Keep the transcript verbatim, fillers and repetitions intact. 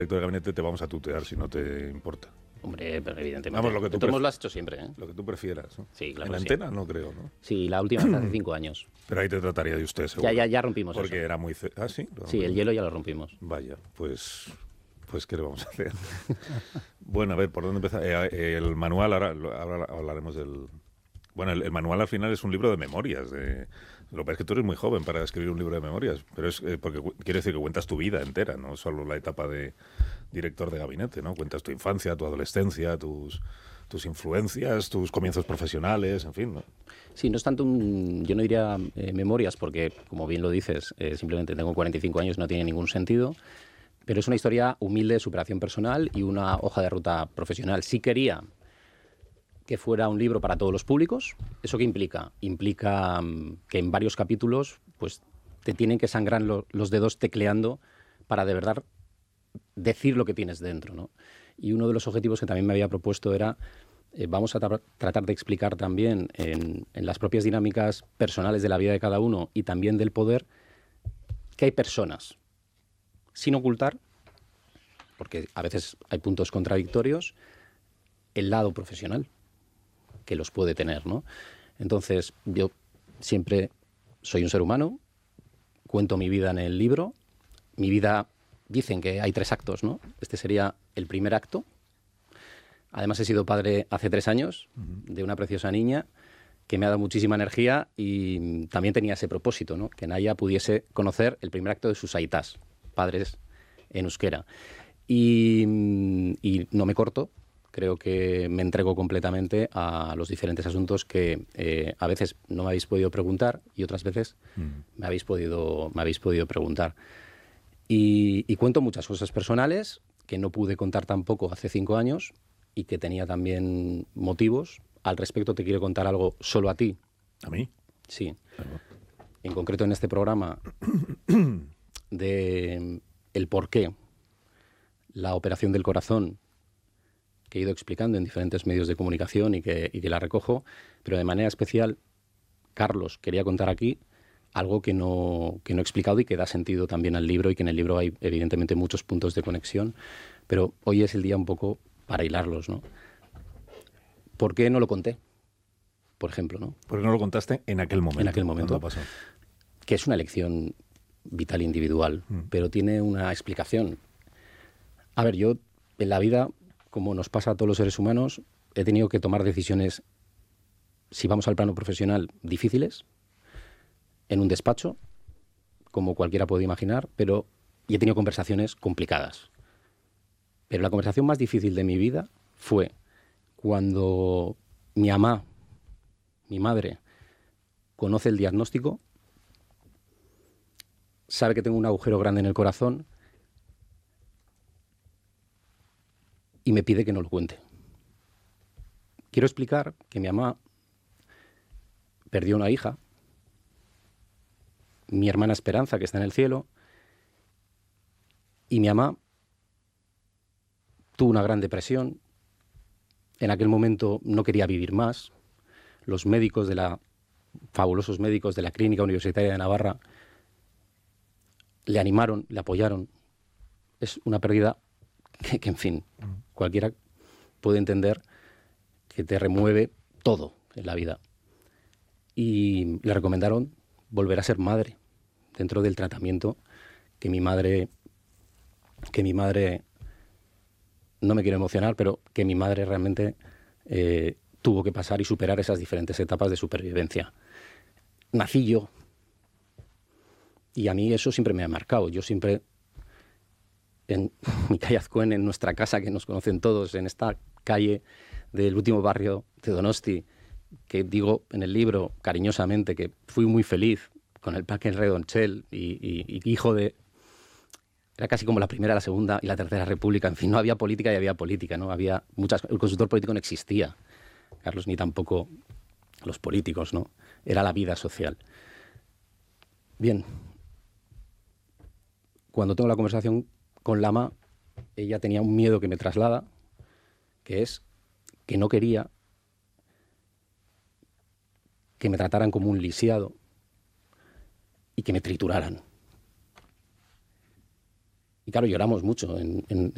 director de gabinete te vamos a tutear si no te importa. Hombre, pero evidentemente. Vamos, lo que tú Todos pref- lo has hecho siempre, ¿eh? Lo que tú prefieras, ¿no? Sí, claro En la que sí. antena no creo, ¿no? Sí, la última vez hace cinco años. Pero ahí te trataría de usted, seguro. Ya, ya, ya rompimos Porque eso. era muy... ce- ¿Ah, sí? Lo Sí, el rompimos. hielo ya lo rompimos. Vaya, pues... Pues, ¿qué le vamos a hacer? Bueno, a ver, ¿por dónde empezar? Eh, eh, el manual, ahora, lo- ahora hablaremos del... Bueno, el, el manual al final es un libro de memorias. De... Lo que pasa es que tú eres muy joven para escribir un libro de memorias, pero es eh, porque cu- quiere decir que cuentas tu vida entera, no solo la etapa de director de gabinete, ¿no? Cuentas tu infancia, tu adolescencia, tus, tus influencias, tus comienzos profesionales, en fin, ¿no? Sí, no es tanto un... Yo no diría eh, memorias porque, como bien lo dices, eh, simplemente tengo cuarenta y cinco años, no tiene ningún sentido, pero es una historia humilde de superación personal y una hoja de ruta profesional. Sí quería que fuera un libro para todos los públicos. ¿Eso qué implica? Implica mm, que en varios capítulos pues, te tienen que sangrar lo- los dedos tecleando para de verdad decir lo que tienes dentro, ¿no? Y uno de los objetivos que también me había propuesto era, eh, vamos a tra- tratar de explicar también en, en las propias dinámicas personales de la vida de cada uno y también del poder, que hay personas, sin ocultar, porque a veces hay puntos contradictorios, el lado profesional que los puede tener, ¿no? Entonces, yo siempre soy un ser humano, cuento mi vida en el libro. Mi vida, dicen que hay tres actos, ¿no? Este sería el primer acto. Además, he sido padre hace tres años de una preciosa niña que me ha dado muchísima energía y también tenía ese propósito, ¿no? Que Naya pudiese conocer el primer acto de sus aitas, padres en euskera. Y, y no me corto. Creo que me entrego completamente a los diferentes asuntos que eh, a veces no me habéis podido preguntar y otras veces Mm. me habéis podido, me habéis podido preguntar. Y, y cuento muchas cosas personales que no pude contar tampoco hace cinco años y que tenía también motivos. Al respecto te quiero contar algo solo a ti. ¿A mí? Sí. Claro. En concreto en este programa de el por qué la operación del corazón que he ido explicando en diferentes medios de comunicación y que, y que la recojo, pero de manera especial, Carlos quería contar aquí algo que no, que no he explicado y que da sentido también al libro y que en el libro hay evidentemente muchos puntos de conexión, pero hoy es el día un poco para hilarlos, ¿no? ¿Por qué no lo conté? Por ejemplo, ¿no? Porque no lo contaste en aquel momento. En aquel momento. ¿Cuándo pasó? Que es una elección vital individual, Mm. pero tiene una explicación. A ver, yo en la vida, como nos pasa a todos los seres humanos, he tenido que tomar decisiones, si vamos al plano profesional, difíciles, en un despacho, como cualquiera puede imaginar, pero y he tenido conversaciones complicadas. Pero la conversación más difícil de mi vida fue cuando mi mamá, mi madre, conoce el diagnóstico, sabe que tengo un agujero grande en el corazón y me pide que no lo cuente. Quiero explicar que mi mamá perdió una hija, mi hermana Esperanza, que está en el cielo, y mi mamá tuvo una gran depresión. En aquel momento no quería vivir más. Los médicos de la, fabulosos médicos de la Clínica Universitaria de Navarra le animaron, le apoyaron. Es una pérdida que, que en fin, cualquiera puede entender que te remueve todo en la vida. Y le recomendaron volver a ser madre dentro del tratamiento que mi madre, que mi madre, no me quiero emocionar, pero que mi madre realmente eh, tuvo que pasar y superar esas diferentes etapas de supervivencia. Nací yo y a mí eso siempre me ha marcado. Yo siempre, en mi calle Azcuen, en nuestra casa, que nos conocen todos, en esta calle del último barrio de Donosti, que digo en el libro cariñosamente que fui muy feliz con el Parque Redonchel y, y, y hijo de... Era casi como la primera, la segunda y la tercera república. En fin, no había política y había política, ¿no? Había muchas... El consultor político no existía, Carlos, ni tampoco los políticos, ¿no? Era la vida social. Bien. Cuando tengo la conversación con Lama, ella tenía un miedo que me traslada, que es que no quería que me trataran como un lisiado y que me trituraran. Y claro, lloramos mucho en, en,